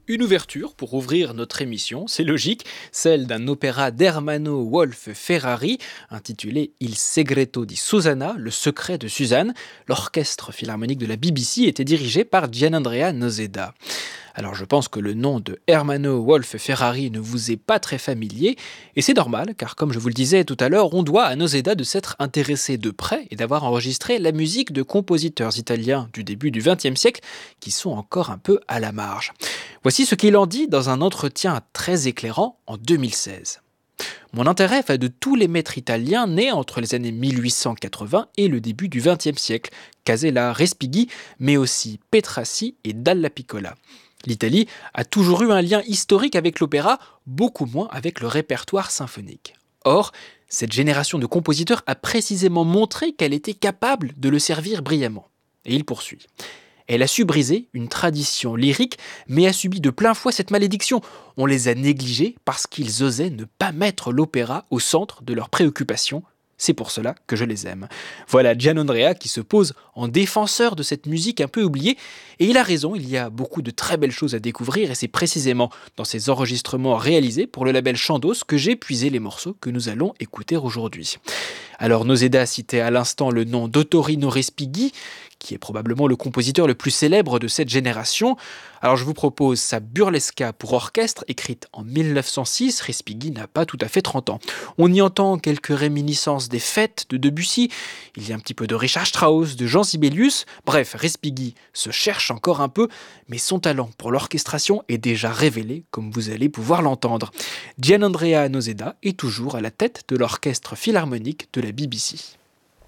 Une ouverture pour ouvrir notre émission, c'est logique, celle d'un opéra d'Ermanno Wolf Ferrari intitulé Il segreto di Susanna, le secret de Suzanne. L'orchestre philharmonique de la BBC était dirigé par Gianandrea Noseda. Alors je pense que le nom de Ermanno Wolf Ferrari ne vous est pas très familier, et c'est normal, car comme je vous le disais tout à l'heure, on doit à Noseda de s'être intéressé de près et d'avoir enregistré la musique de compositeurs italiens du début du XXe siècle qui sont encore un peu à la marge. Voici ce qu'il en dit dans un entretien très éclairant en 2016. Mon intérêt va de tous les maîtres italiens nés entre les années 1880 et le début du XXe siècle, Casella, Respighi, mais aussi Petrassi et Dalla Piccola. L'Italie a toujours eu un lien historique avec l'opéra, beaucoup moins avec le répertoire symphonique. Or, cette génération de compositeurs a précisément montré qu'elle était capable de le servir brillamment. Et il poursuit. Elle a su briser une tradition lyrique, mais a subi de plein fouet cette malédiction. On les a négligés parce qu'ils osaient ne pas mettre l'opéra au centre de leurs préoccupations. C'est pour cela que je les aime. Voilà Gianandrea qui se pose en défenseur de cette musique un peu oubliée. Et il a raison, il y a beaucoup de très belles choses à découvrir et c'est précisément dans ces enregistrements réalisés pour le label Chandos que j'ai puisé les morceaux que nous allons écouter aujourd'hui. Alors Noseda citait à l'instant le nom d'Ottorino Respighi, qui est probablement le compositeur le plus célèbre de cette génération. Alors je vous propose sa Burlesca pour orchestre, écrite en 1906, Respighi n'a pas tout à fait 30 ans. On y entend quelques réminiscences des fêtes de Debussy, il y a un petit peu de Richard Strauss, de Jean Sibelius, bref, Respighi se cherche encore un peu, mais son talent pour l'orchestration est déjà révélé, comme vous allez pouvoir l'entendre. Gianandrea Noseda est toujours à la tête de l'orchestre philharmonique de la BBC.